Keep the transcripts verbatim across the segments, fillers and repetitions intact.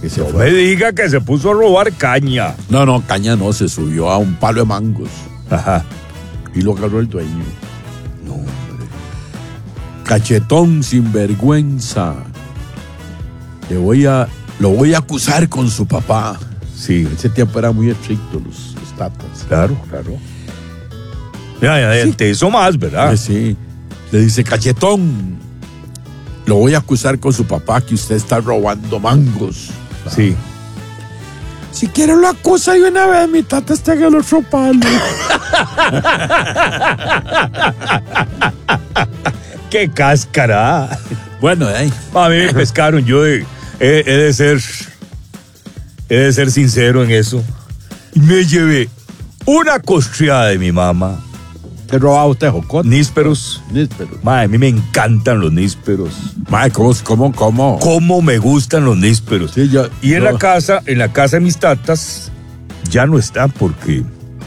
Y se No fue. me diga que se puso a robar caña. No, no, caña no, se subió a un palo de mangos Ajá. y lo agarró el dueño. No, hombre. Cachetón, sinvergüenza. Le voy a, lo voy a acusar con su papá. Sí, En ese tiempo era muy estricto los, los tatas. claro, claro. Mira, ya, te hizo más, ¿verdad? Que sí. Le dice, Cachetón, lo voy a acusar con su papá que usted está robando mangos. Sí. Si quiere lo acusa de una vez, mi tata está en el otro palo. ¡Qué cáscara! Bueno, eh. A mí me pescaron, yo de- he, he de ser, he de ser sincero en eso. Y me llevé una costriada de mi mamá, ¿Te robaba usted jocote? nísperos. Nísperos. Mae, a mí me encantan los nísperos. Mae, ¿cómo, cómo, cómo? Cómo me gustan los nísperos. Sí, yo- y en yo- la casa, en la casa de mis tatas, ya no está porque...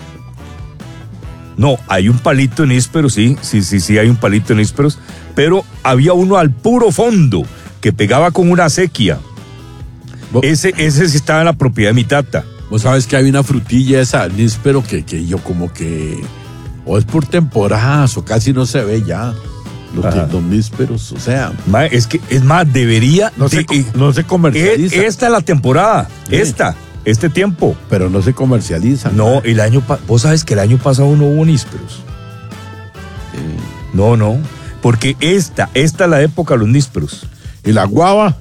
No, hay un palito de nísperos, sí, sí, sí, sí, hay un palito de nísperos, pero había uno al puro fondo que pegaba con una acequia. Vos- Ese, ese sí estaba en la propiedad de mi tata. Vos sabes que hay una frutilla esa, níspero, que, que yo como que... O es por temporadas, o casi no se ve ya. Los, Ajá. los nísperos, o sea... Mae, es que, es más, debería... No se, de- co- eh, no se comercializa. eh, esta es la temporada, Sí. esta, este tiempo. Pero no se comercializa. No, el año pa- vos sabes que el año pasado no hubo nísperos. No, no, porque esta, esta es la época de los nísperos. Y la guava...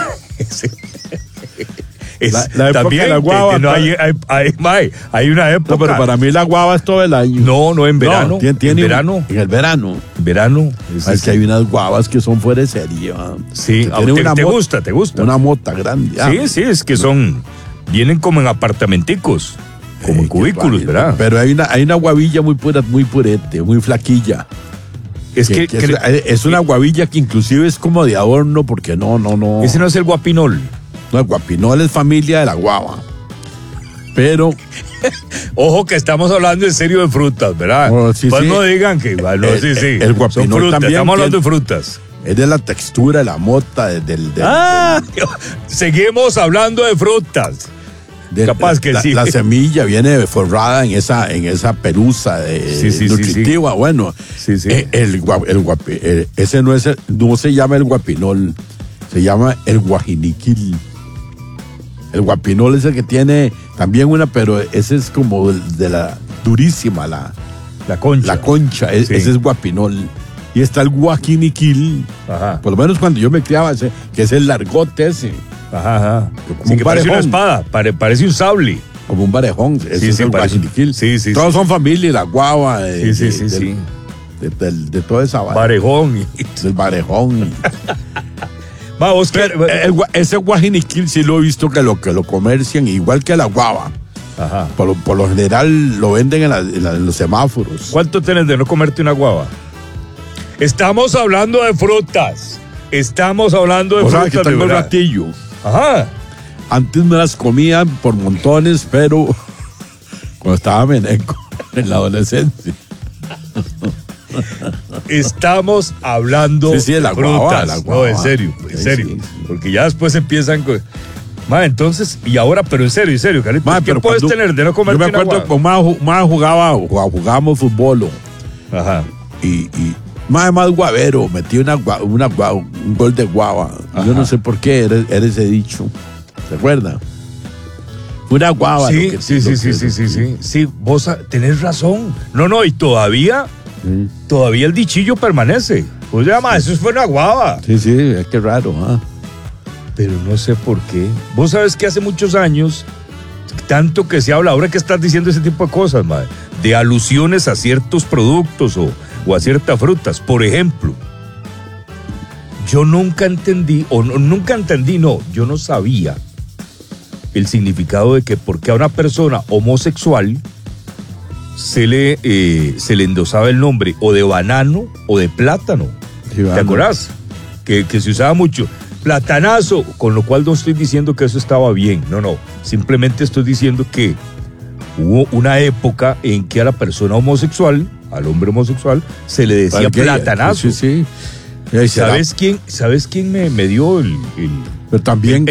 Es, La- la época también, de la guava, que no, hay, hay, hay, mae, hay una época. No, pero para mí la guava es todo el año. No, no, en verano. No, tiene, tiene en un- verano. En el verano. En verano. Sí, Es sí, que hay unas guavas que son fuera de serie. ¿va? sí, Que a- tienen te, una te mota- gusta, te gusta. Una mota grande. ah. Sí, sí, es que son, vienen como en apartamenticos, como Eh, en qué cubículos, raro. ¿verdad? Pero hay una, hay una guavilla muy pura, muy purete, muy flaquilla. Es que, que- que que le- es, es una guavilla que inclusive es como de adorno, porque no, no, no. ese no es el guapinol. No, el guapinol es familia de la guava. Pero Ojo que estamos hablando en serio de frutas, ¿verdad? Oh, sí, pues sí. no digan que, bueno, El- sí, sí. el- el guapinol son frutas, también estamos hablando de tiene- frutas. es de la textura de la mota, de- del, del- Ah, seguimos hablando de frutas. de- capaz que la, sí. La semilla viene forrada en esa, en esa pelusa de, Sí, sí, sí, nutritiva. Bueno, Sí, sí. eh, el, gua- el guapi- eh, ese no es el- no se llama el guapinol, se llama el guajiniquil. El guapinol es el que tiene también una, pero ese es como el de la durísima, la, La concha. la concha, e- Sí. ese es guapinol. Y está el guajiniquil, Ajá, por lo menos cuando yo me criaba, ese, que es el largote ese, ajá, ajá. Como Sí, un que parece una parejón. espada, pare- parece un sable. como un barejón, ese Sí, es sí, el parece- guajiniquil. sí, sí, Todos sí. son familia, la guava, de, Sí, sí, sí, de- sí. del- De, del- de toda esa vara, Parejón. del barejón. Vamos, que... Pero, el gua- ese guajiniquil sí lo he visto que lo, que lo comercian igual que la guava. Ajá. Por lo, por lo general lo venden en, la- en la- en los semáforos. ¿Cuánto tenés de no comerte una guava? Estamos hablando de frutas. Estamos hablando de O sea, frutas. que de tengo el verdad. ratillo. Ajá. Antes me las comían por montones, pero cuando estaba meneco en la adolescencia. Estamos hablando Sí, sí, de la frutas. guava, la guava. No, en serio, en Sí, serio. sí, sí. Porque ya después empiezan con... Ma, entonces, y ahora, pero en serio, en serio, Carlitos, Ma, ¿qué pero puedes cuando- tener de no comerte Yo me una acuerdo guava? que más, ju- más jugaba, jugaba- jugábamos fútbol. Ajá. y, y más más guavero, metí una, gua- una gua- un gol de guava. Ajá. Yo no sé por qué era, era ese dicho. ¿Se acuerda? Fue una guava. Sí, lo que- sí, lo sí, que- sí, sí, sí, sí. Sí, vos ah, tenés razón. No, no, y todavía, Sí, todavía el dichillo permanece. Pues ya, ma, eso fue una guava. sí, sí, es que raro. ¿ah? Pero no sé por qué. Vos sabes que hace muchos años, tanto que se habla, ahora que estás diciendo ese tipo de cosas, madre, de alusiones a ciertos productos o, o a ciertas frutas. Por ejemplo, yo nunca entendí, o no- nunca entendí, no, yo no sabía el significado de que porque a una persona homosexual se le, eh, se le endosaba el nombre o de banano o de plátano. Sí, ¿Te banano. acordás? Que, que se usaba mucho. Platanazo, con lo cual no estoy diciendo que eso estaba bien, no, no. Simplemente estoy diciendo que hubo una época en que a la persona homosexual, al hombre homosexual, se le decía Al gay, platanazo. Sí, sí. sí. Y ahí será. ¿Sabes quién, ¿Sabes quién me, me dio el, el- Pero también